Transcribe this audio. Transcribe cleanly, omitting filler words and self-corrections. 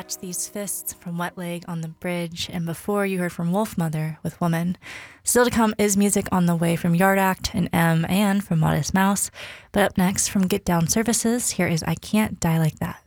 Watch These Fists from Wet Leg on the Bridge, and before you heard from Wolfmother with Woman. Still to come is music on the way from Yard Act and M and from Modest Mouse. But up next from Get Down Services, here is I Can't Die Like That.